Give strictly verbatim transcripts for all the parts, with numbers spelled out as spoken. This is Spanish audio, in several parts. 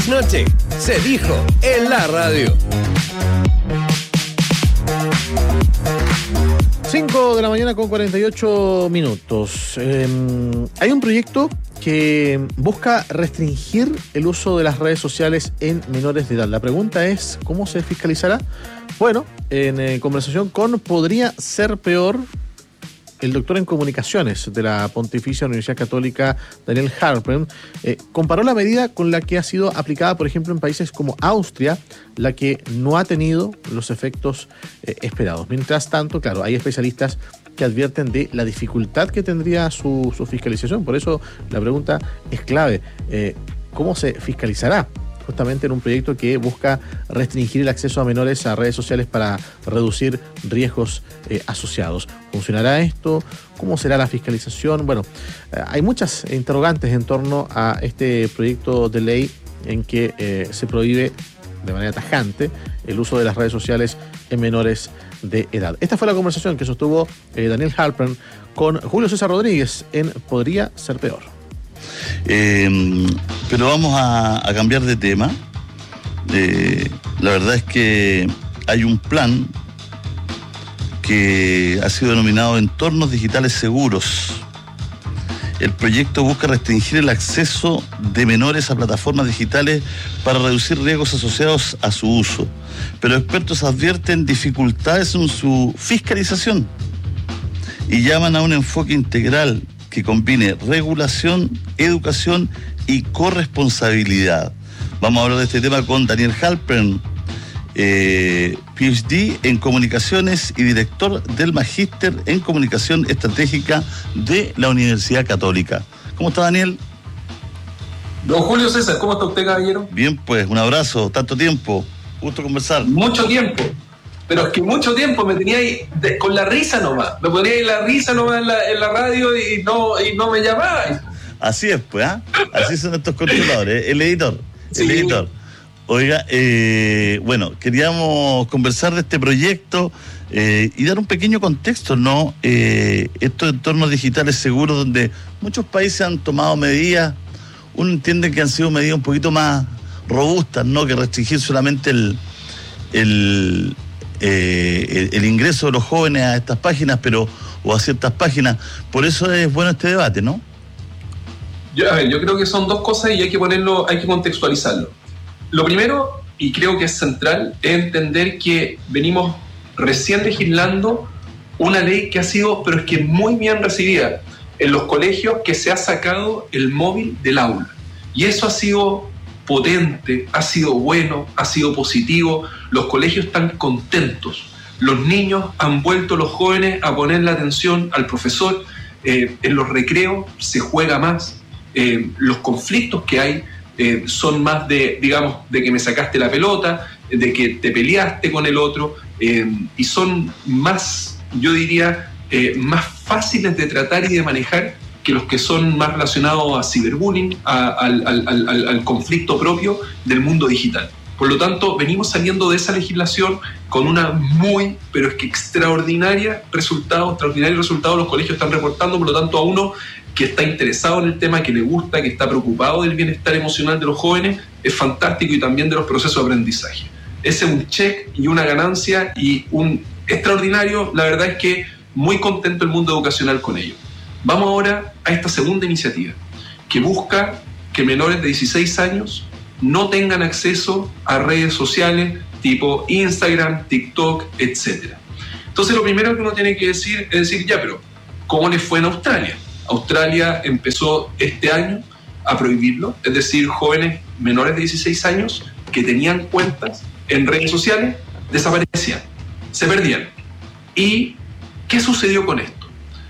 Noche se dijo en la radio. cinco de la mañana con cuarenta y ocho minutos. Eh, hay un proyecto que busca restringir el uso de las redes sociales en menores de edad. La pregunta es, ¿cómo se fiscalizará? Bueno, en eh, conversación con Podría Ser Peor, el doctor en comunicaciones de la Pontificia Universidad Católica, Daniel Halpern, eh, comparó la medida con la que ha sido aplicada, por ejemplo, en países como Austria, la que no ha tenido los efectos eh, esperados. Mientras tanto, claro, hay especialistas que advierten de la dificultad que tendría su, su fiscalización. Por eso la pregunta es clave. Eh, ¿Cómo se fiscalizará? Justamente en un proyecto que busca restringir el acceso a menores a redes sociales para reducir riesgos eh, asociados. ¿Funcionará esto? ¿Cómo será la fiscalización? Bueno, eh, hay muchas interrogantes en torno a este proyecto de ley en que eh, se prohíbe de manera tajante el uso de las redes sociales en menores de edad. Esta fue la conversación que sostuvo eh, Daniel Halpern con Julio César Rodríguez en Podría Ser Peor. Eh, pero vamos a, a cambiar de tema. Eh, la verdad es que hay un plan que ha sido denominado Entornos Digitales Seguros. El proyecto busca restringir el acceso de menores a plataformas digitales para reducir riesgos asociados a su uso. Pero expertos advierten dificultades en su fiscalización y llaman a un enfoque integral que combine regulación, educación y corresponsabilidad. Vamos a hablar de este tema con Daniel Halpern, eh, P H D en comunicaciones y director del Magíster en Comunicación Estratégica de la Universidad Católica. ¿Cómo está, Daniel? Don Julio César, ¿cómo está usted, caballero? Bien, pues, un abrazo, tanto tiempo, gusto conversar. Mucho tiempo. Pero es que mucho tiempo me tenía ahí de, con la risa nomás. Me ponía ahí la risa nomás en la, en la radio y no, y no me llamaba. Así es, pues, ¿ah? ¿eh? Así son estos controladores. El editor. Sí. El editor. Oiga, eh, bueno, queríamos conversar de este proyecto eh, y dar un pequeño contexto, ¿no? Eh, estos entornos digitales seguros donde muchos países han tomado medidas, uno entiende que han sido medidas un poquito más robustas, ¿no? Que restringir solamente el... el Eh, el, el ingreso de los jóvenes a estas páginas, pero o a ciertas páginas. Por eso es bueno este debate, ¿no? Yo, a ver, yo creo que son dos cosas y hay que ponerlo, hay que contextualizarlo. Lo primero, y creo que es central, es entender que venimos recién legislando una ley que ha sido, pero es que muy bien recibida en los colegios, que se ha sacado el móvil del aula. Y eso ha sido potente, ha sido bueno, ha sido positivo. Los colegios están contentos. Los niños han vuelto, los jóvenes, a poner la atención al profesor. Eh, en los recreos se juega más. Eh, los conflictos que hay eh, son más de, digamos, de que me sacaste la pelota, de que te peleaste con el otro, eh, y son más, yo diría, eh, más fáciles de tratar y de manejar que los que son más relacionados a ciberbullying, a, al, al, al, al conflicto propio del mundo digital. Por lo tanto, venimos saliendo de esa legislación con una muy, pero es que extraordinaria resultado, extraordinario resultado los colegios están reportando. Por lo tanto, a uno que está interesado en el tema, que le gusta, que está preocupado del bienestar emocional de los jóvenes, es fantástico, y también de los procesos de aprendizaje. Ese es un check y una ganancia y un extraordinario. La verdad es que muy contento el mundo educacional con ello. Vamos ahora a esta segunda iniciativa, que busca que menores de dieciséis años no tengan acceso a redes sociales tipo Instagram, TikTok, etcétera. Entonces, lo primero que uno tiene que decir es decir, ya, pero ¿cómo les fue en Australia? Australia empezó este año a prohibirlo, es decir, jóvenes menores de dieciséis años que tenían cuentas en redes sociales desaparecían, se perdían. ¿Y qué sucedió con esto?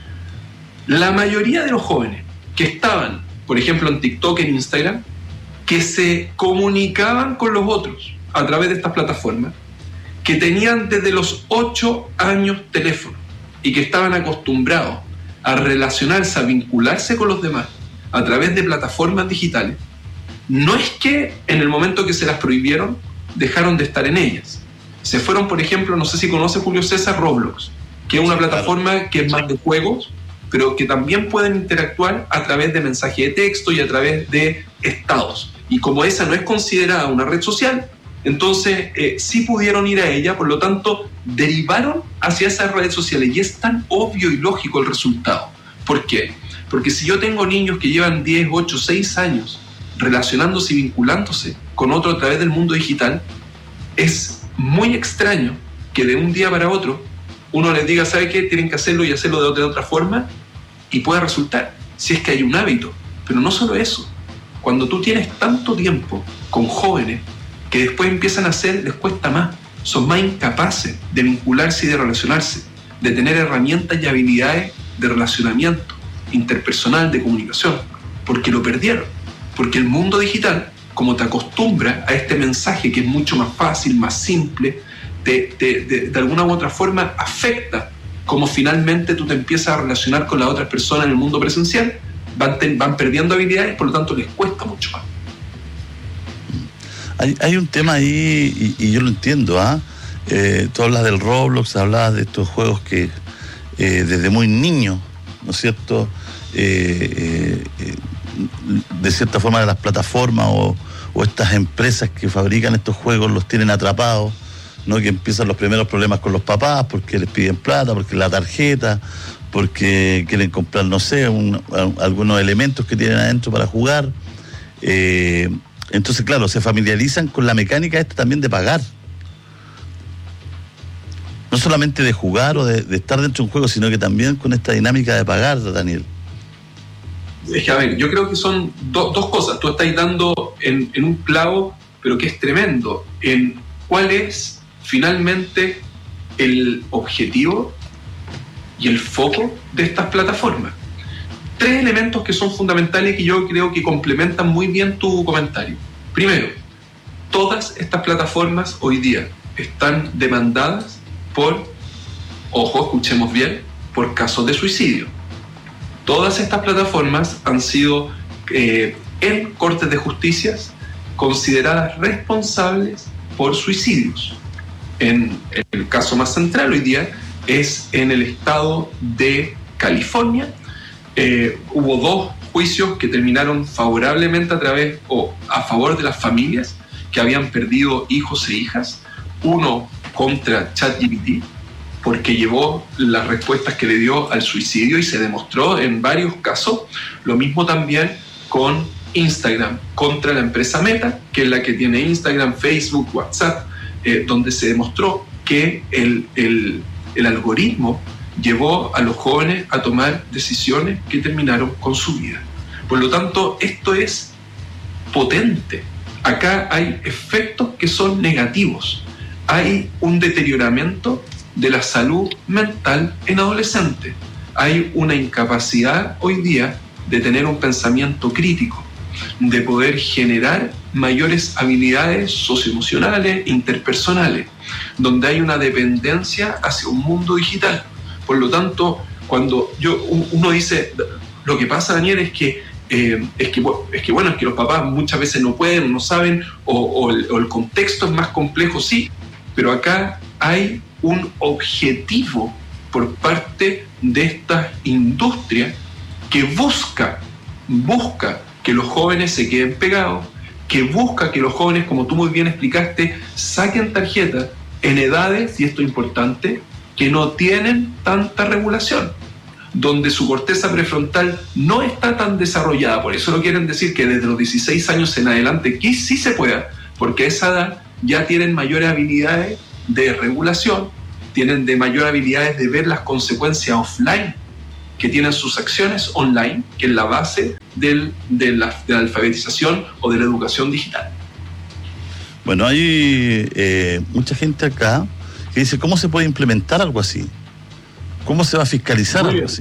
La mayoría de los jóvenes que estaban, por ejemplo, en TikTok, en Instagram, que se comunicaban con los otros a través de estas plataformas, que tenían desde los ocho años teléfono y que estaban acostumbrados a relacionarse, a vincularse con los demás a través de plataformas digitales, no es que en el momento que se las prohibieron dejaron de estar en ellas. Se fueron, por ejemplo, no sé si conoce Julio César, Roblox, que es una sí, plataforma claro. que es más de juegos, pero que también pueden interactuar a través de mensaje de texto y a través de estados. Y como esa no es considerada una red social, entonces eh, sí pudieron ir a ella, por lo tanto derivaron hacia esas redes sociales, y es tan obvio y lógico el resultado. ¿Por qué? Porque si yo tengo niños que llevan diez, ocho, seis años relacionándose y vinculándose con otro a través del mundo digital, es muy extraño que de un día para otro uno les diga, ¿sabe qué? Tienen que hacerlo y hacerlo de otra, de otra forma, y pueda resultar, si es que hay un hábito. Pero no solo eso, cuando tú tienes tanto tiempo con jóvenes que después empiezan a hacer, les cuesta más, son más incapaces de vincularse y de relacionarse, de tener herramientas y habilidades de relacionamiento interpersonal, de comunicación, porque lo perdieron, porque el mundo digital, como te acostumbra a este mensaje que es mucho más fácil, más simple, te, te, de, de alguna u otra forma afecta cómo finalmente tú te empiezas a relacionar con las otras personas en el mundo presencial, van, te, van perdiendo habilidades, por lo tanto les cuesta mucho más. Hay, hay un tema ahí, y, y yo lo entiendo, ¿ah? ¿eh? Eh, tú hablas del Roblox, hablabas de estos juegos que eh, desde muy niño, ¿no es cierto?, eh, eh, de cierta forma de las plataformas o, o estas empresas que fabrican estos juegos los tienen atrapados, ¿no? Que empiezan los primeros problemas con los papás porque les piden plata, porque la tarjeta, porque quieren comprar, no sé, un, algunos elementos que tienen adentro para jugar. Eh, entonces, claro, se familiarizan con la mecánica esta también de pagar. No solamente de jugar o de, de estar dentro de un juego, sino que también con esta dinámica de pagar, Daniel. Es que, a ver, yo creo que son do, dos cosas. Tú estás dando en, en un clavo, pero que es tremendo, en cuál es finalmente el objetivo y el foco de estas plataformas. Tres elementos que son fundamentales y que yo creo que complementan muy bien tu comentario. Primero, todas estas plataformas hoy día están demandadas por, ojo, escuchemos bien, por casos de suicidio. Todas estas plataformas han sido eh, en cortes de justicias consideradas responsables por suicidios. En el caso más central hoy día es en el estado de California. Eh, hubo dos juicios que terminaron favorablemente a través o a favor de las familias que habían perdido hijos e hijas. Uno contra ChatGPT, porque llevó las respuestas que le dio al suicidio y se demostró en varios casos. Lo mismo también con Instagram, contra la empresa Meta, que es la que tiene Instagram, Facebook, WhatsApp, eh, donde se demostró que el, el, el algoritmo llevó a los jóvenes a tomar decisiones que terminaron con su vida. Por lo tanto, esto es potente. Acá hay efectos que son negativos. Hay un deterioramiento de la salud mental en adolescentes. Hay una incapacidad hoy día de tener un pensamiento crítico, de poder generar mayores habilidades socioemocionales, interpersonales, donde hay una dependencia hacia un mundo digital. Por lo tanto, cuando yo, uno dice, lo que pasa, Daniel, es que, eh, es que, es que bueno, es que los papás muchas veces no pueden, no saben, o, o, el, o el contexto es más complejo, sí, pero acá hay un objetivo por parte de esta industria que busca, busca que los jóvenes se queden pegados, que busca que los jóvenes, como tú muy bien explicaste, saquen tarjetas en edades, y esto es importante, que no tienen tanta regulación, donde su corteza prefrontal no está tan desarrollada. Por eso no quieren decir que desde los dieciséis años en adelante que sí se pueda, porque a esa edad ya tienen mayores habilidades de regulación, tienen de mayor habilidades de ver las consecuencias offline que tienen sus acciones online, que es la base del, de, la, de la alfabetización o de la educación digital. Bueno, hay eh, mucha gente acá que dice, ¿cómo se puede implementar algo así? ¿Cómo se va a fiscalizar Muy algo bien. así?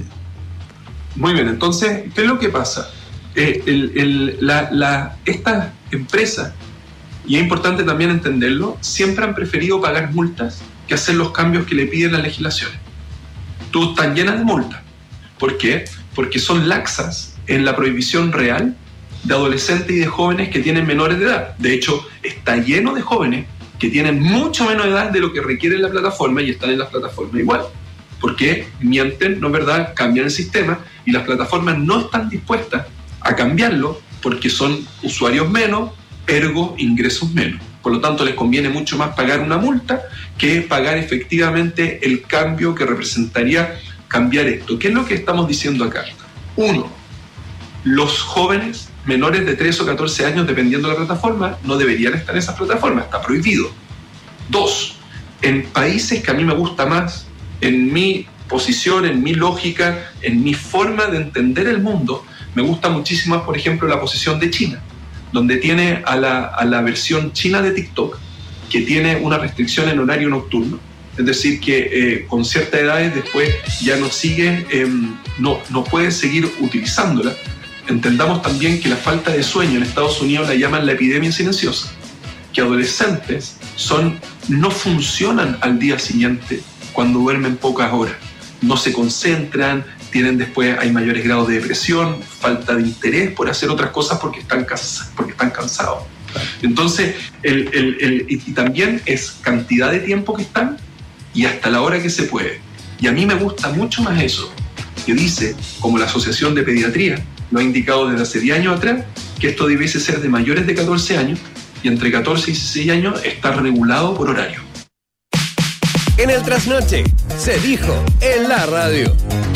Muy bien, entonces, ¿qué es lo que pasa? Eh, el, el, la, la, estas empresas, y es importante también entenderlo, siempre han preferido pagar multas que hacer los cambios que le piden las legislaciones. Tú estás llena de multas. ¿Por qué? Porque son laxas en la prohibición real de adolescentes y de jóvenes que tienen menores de edad. De hecho, está lleno de jóvenes que tienen mucho menos edad de lo que requiere la plataforma y están en las plataformas igual. Porque mienten, no es verdad, cambian el sistema y las plataformas no están dispuestas a cambiarlo porque son usuarios menos, ergo ingresos menos. Por lo tanto, les conviene mucho más pagar una multa que pagar efectivamente el cambio que representaría cambiar esto. ¿Qué es lo que estamos diciendo acá? Uno, los jóvenes menores de trece o catorce años, dependiendo de la plataforma, no deberían estar en esas plataformas, está prohibido. Dos, en países que a mí me gusta más, en mi posición, en mi lógica, en mi forma de entender el mundo, me gusta muchísimo más, por ejemplo, la posición de China, donde tiene a la, a la versión china de TikTok, que tiene una restricción en horario nocturno, es decir, que eh, con ciertas edades después ya no sigue, eh, no, no puede seguir utilizándola. Entendamos también que la falta de sueño en Estados Unidos la llaman la epidemia silenciosa, que adolescentes son, no funcionan al día siguiente cuando duermen pocas horas, no se concentran, tienen después, hay mayores grados de depresión, falta de interés por hacer otras cosas porque están, cansa, porque están cansados. Entonces, el, el, el, y también es cantidad de tiempo que están y hasta la hora que se puede. Y a mí me gusta mucho más eso, que dice, como la Asociación de Pediatría lo ha indicado desde hace diez años atrás, que esto debiese ser de mayores de catorce años y entre catorce y dieciséis años está regulado por horario. En el trasnoche, se dijo en la radio.